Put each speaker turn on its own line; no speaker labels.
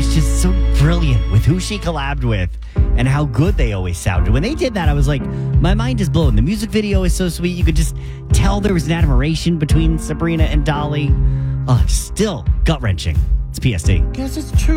was just so brilliant with who she collabed with and how good they always sounded. When they did that, I was like, my mind is blown. The music video is so sweet. You could just tell there was an admiration between Sabrina and Dolly. Still gut-wrenching. It's PSD.
Guess it's true.